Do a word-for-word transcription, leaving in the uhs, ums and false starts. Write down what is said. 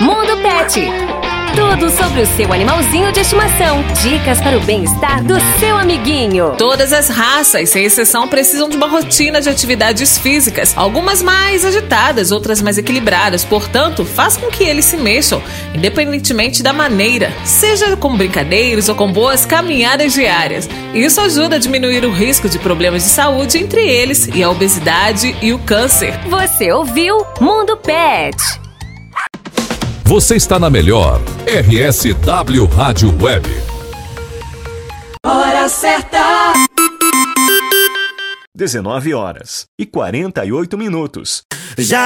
Mundo Pet. Tudo sobre o seu animalzinho de estimação. Dicas para o bem-estar do seu amiguinho. Todas as raças, sem exceção, precisam de uma rotina de atividades físicas. Algumas mais agitadas, outras mais equilibradas. Portanto, faz com que eles se mexam, independentemente da maneira. Seja com brincadeiras ou com boas caminhadas diárias. Isso ajuda a diminuir o risco de problemas de saúde, entre eles e a obesidade e o câncer. Você ouviu Mundo Pet. Você está na melhor R S W Rádio Web. Hora certa. dezenove horas e quarenta e oito minutos. Já